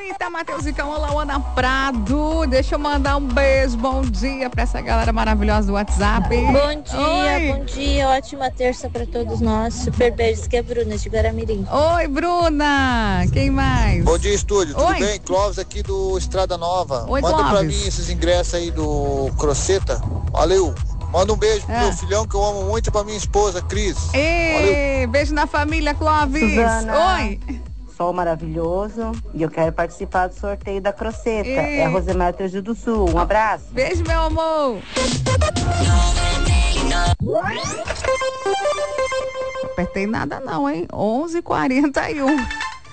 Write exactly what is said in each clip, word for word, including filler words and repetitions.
Eita, Mateusicão, olá, Ana Prado. Deixa eu mandar um beijo, bom dia pra essa galera maravilhosa do WhatsApp. Bom dia, Oi. bom dia, ótima terça pra todos nós. Super beijos, que é a Bruna de Guaramirim. Oi, Bruna. Quem mais? Bom dia, estúdio. Tudo Oi. bem? Clóvis aqui do Estrada Nova. Oi, Manda Clóvis. pra mim esses ingressos aí do Croceta. Valeu. Manda um beijo pro É. meu filhão que eu amo muito e pra minha esposa, Cris. Ei, beijo na família, Clóvis. Suzana. Oi. Sol maravilhoso e eu quero participar do sorteio da Croceta. Ei. É a Rosemar Tejo do Sul. Um abraço. Beijo, meu amor. Não apertei nada não, hein? onze e quarenta e um.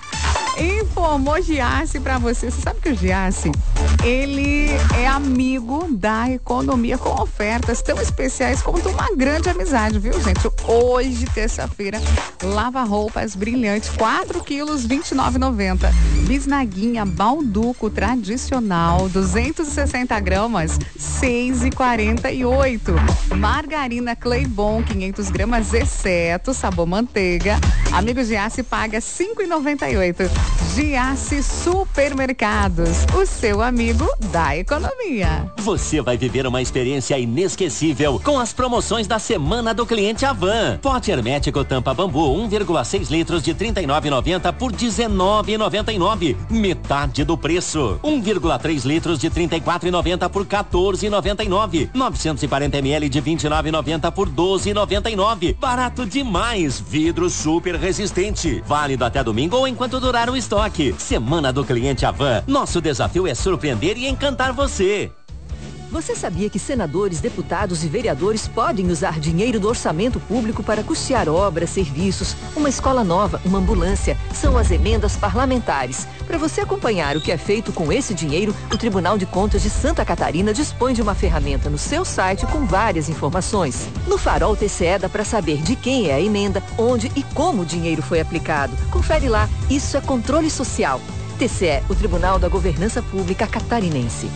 Informou Giasse pra você. Você sabe que o Giasse, ele é amigo da economia com ofertas tão especiais quanto uma grande amizade, viu, gente? Hoje, terça-feira, lava roupas brilhantes, quatro quilos, vinte e nove reais e noventa centavos. Bisnaguinha Balduco tradicional, duzentos e sessenta gramas, seis reais e quarenta e oito centavos. Margarina Claybon, quinhentas gramas, exceto sabor manteiga. Amigo Giasse paga cinco reais e noventa e oito centavos. Giasse Supermercados, o seu amigo da economia. Você vai viver uma experiência inesquecível com as promoções da Semana do Cliente Avan. Pote hermético tampa bambu um vírgula seis litros de trinta e nove reais e noventa centavos por dezenove reais e noventa e nove centavos. Metade do preço. um vírgula três litros de trinta e quatro reais e noventa centavos por quatorze reais e noventa e nove centavos. novecentos e quarenta mililitros de vinte e nove reais e noventa centavos por doze reais e noventa e nove centavos. Barato demais. Vidro super resistente. Válido até domingo ou enquanto durar o estoque. Semana do Cliente Avan. Nosso desafio é surpreender e encantar você. Você sabia que senadores, deputados e vereadores podem usar dinheiro do orçamento público para custear obras, serviços, uma escola nova, uma ambulância? São as emendas parlamentares. Para você acompanhar o que é feito com esse dinheiro, o Tribunal de Contas de Santa Catarina dispõe de uma ferramenta no seu site com várias informações. No Farol T C E dá para saber de quem é a emenda, onde e como o dinheiro foi aplicado. Confere lá, isso é controle social. T C E, o Tribunal da Governança Pública Catarinense.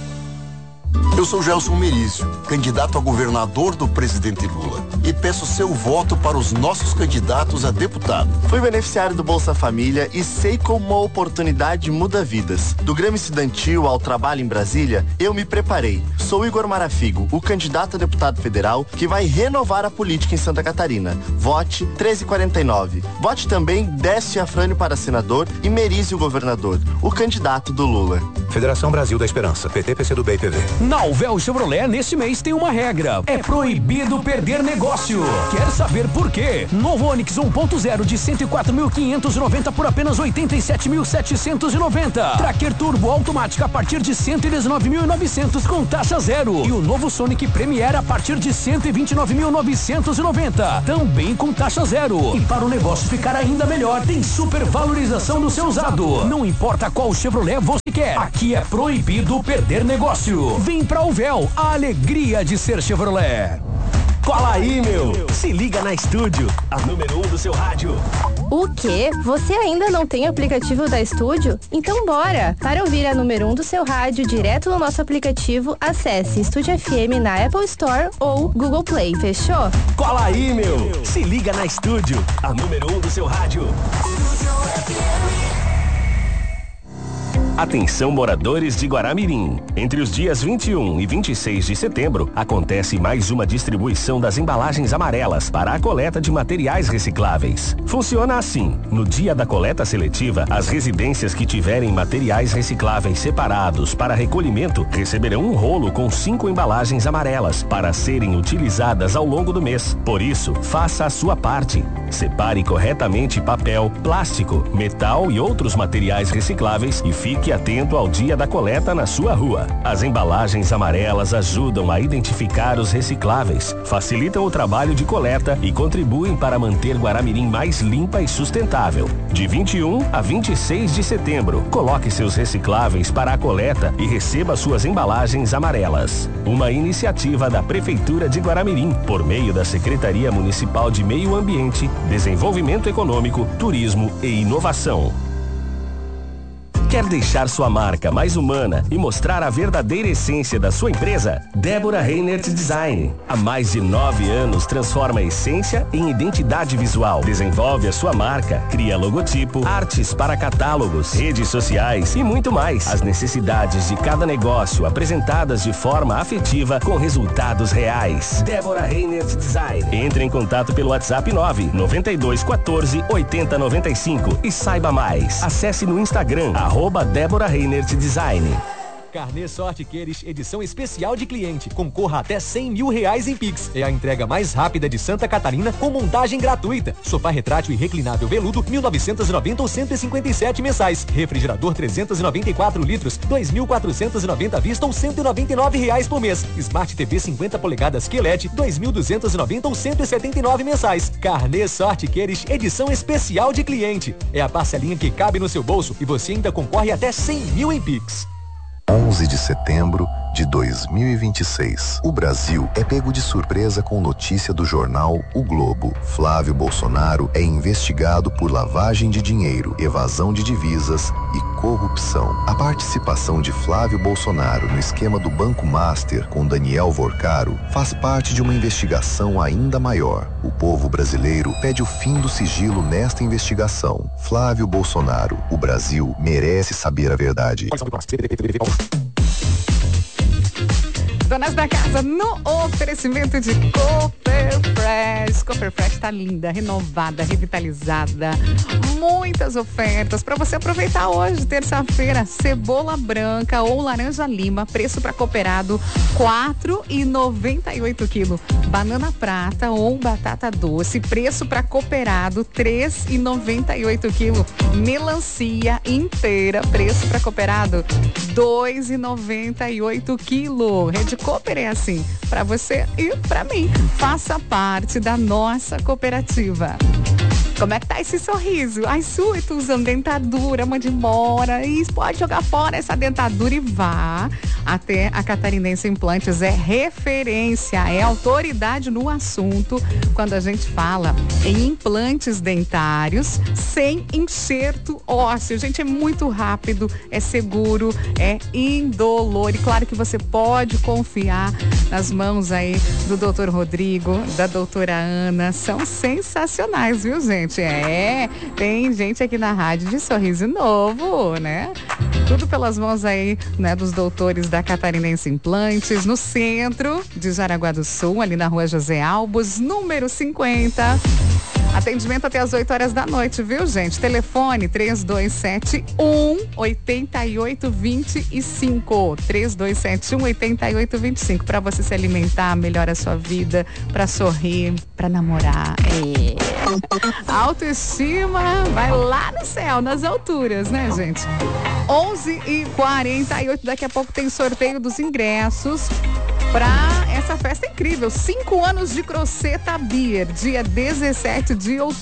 Eu sou Gelson Merizio, candidato a governador do presidente Lula, e peço seu voto para os nossos candidatos a deputado. Fui beneficiário do Bolsa Família e sei como uma oportunidade muda vidas. Do Grêmio Estudantil ao trabalho em Brasília, eu me preparei. Sou Igor Marafigo, o candidato a deputado federal que vai renovar a política em Santa Catarina. Vote treze quarenta e nove. Vote também Décio Afrânio para senador e Merizio governador, o candidato do Lula. Federação Brasil da Esperança, P T, P C do B e P V. Na Uvel Chevrolet, neste mês tem uma regra. É proibido perder negócio. Quer saber por quê? Novo Onix um ponto zero de cento e quatro mil quinhentos e noventa por apenas oitenta e sete mil setecentos e noventa. Tracker Turbo automática a partir de cento e dezenove mil e novecentos com taxa zero. E o novo Sonic Premier a partir de cento e vinte e nove mil novecentos e noventa. Também com taxa zero. E para o negócio ficar ainda melhor, tem super valorização no seu usado. Não importa qual Chevrolet você quer. Aqui é proibido perder negócio. Vem pra Uvel, a alegria de ser Chevrolet. Cola aí, meu! Se liga na Estúdio, a número um do seu rádio. O quê? Você ainda não tem aplicativo da Estúdio? Então bora! Para ouvir a número um do seu rádio direto no nosso aplicativo, acesse Estúdio F M na Apple Store ou Google Play, fechou? Cola aí, meu! Se liga na Estúdio, a número um do seu rádio. Atenção, moradores de Guaramirim. Entre os dias vinte e um e vinte e seis de setembro, acontece mais uma distribuição das embalagens amarelas para a coleta de materiais recicláveis. Funciona assim: no dia da coleta seletiva, as residências que tiverem materiais recicláveis separados para recolhimento receberão um rolo com cinco embalagens amarelas para serem utilizadas ao longo do mês. Por isso, faça a sua parte. Separe corretamente papel, plástico, metal e outros materiais recicláveis e fique atento ao dia da coleta na sua rua. As embalagens amarelas ajudam a identificar os recicláveis, facilitam o trabalho de coleta e contribuem para manter Guaramirim mais limpa e sustentável. De vinte e um a vinte e seis de setembro, coloque seus recicláveis para a coleta e receba suas embalagens amarelas. Uma iniciativa da Prefeitura de Guaramirim, por meio da Secretaria Municipal de Meio Ambiente, Desenvolvimento Econômico, Turismo e Inovação. Quer deixar sua marca mais humana e mostrar a verdadeira essência da sua empresa? Débora Reinert Design. Há mais de nove anos transforma a essência em identidade visual. Desenvolve a sua marca, cria logotipo, artes para catálogos, redes sociais e muito mais. As necessidades de cada negócio apresentadas de forma afetiva com resultados reais. Débora Reinert Design. Entre em contato pelo WhatsApp nove nove dois um quatro oito zero nove cinco e saiba mais. Acesse no Instagram, arroba Débora Reinert Design. Carnê Sorte Queires, edição especial de cliente. Concorra até cem mil reais em Pix. É a entrega mais rápida de Santa Catarina com montagem gratuita. Sofá retrátil e reclinável veludo, mil novecentos e noventa ou cento e cinquenta e sete mensais. Refrigerador trezentos e noventa e quatro litros, dois mil quatrocentos e noventa à vista ou cento e noventa e nove reais por mês. Smart T V cinquenta polegadas Q L E D, dois mil duzentos e noventa ou cento e setenta e nove mensais. Carnê Sorte Queires, edição especial de cliente. É a parcelinha que cabe no seu bolso e você ainda concorre até cem mil em Pix. onze de setembro de dois mil e vinte e seis. O Brasil é pego de surpresa com notícia do jornal O Globo. Flávio Bolsonaro é investigado por lavagem de dinheiro, evasão de divisas e corrupção. A participação de Flávio Bolsonaro no esquema do Banco Master com Daniel Vorcaro faz parte de uma investigação ainda maior. O povo brasileiro pede o fim do sigilo nesta investigação. Flávio Bolsonaro, o Brasil merece saber a verdade. Donas da casa no oferecimento de Cooper Fresh. Cooper Fresh tá linda, renovada, revitalizada. Muitas ofertas para você aproveitar hoje, terça-feira. Cebola branca ou laranja lima, preço para cooperado quatro reais e noventa e oito quilo. Banana prata ou batata doce, preço para cooperado três reais e noventa e oito quilo. Melancia inteira, preço para cooperado dois reais e noventa e oito quilo. Rede Cooper é assim, para você e para mim. Faça parte da nossa cooperativa. Como é que tá esse sorriso? Ai, Su, eu tô usando dentadura, mande embora. E pode jogar fora essa dentadura e vá até a Catarinense Implantes. É referência, é autoridade no assunto quando a gente fala em implantes dentários sem enxerto ósseo. Gente, é muito rápido, é seguro, é indolor. E claro que você pode confiar nas mãos aí do doutor Rodrigo, da doutora Ana. São sensacionais, viu, gente? É, tem gente aqui na rádio de sorriso novo, né? Tudo pelas mãos aí, né, dos doutores da Catarinense Implantes, no centro de Jaraguá do Sul, ali na rua José Albos, número cinquenta. Atendimento até as oito horas da noite, viu, gente? Telefone três dois sete um, oito oito dois cinco. três dois sete um, oito oito dois cinco. Para você se alimentar, melhora a sua vida, para sorrir, para namorar. É. Autoestima vai lá no céu, nas alturas, né, gente? onze e quarenta e oito. Daqui a pouco tem sorteio dos ingressos para essa festa incrível. Cinco anos de Croceta Beer, dia dezessete de outubro.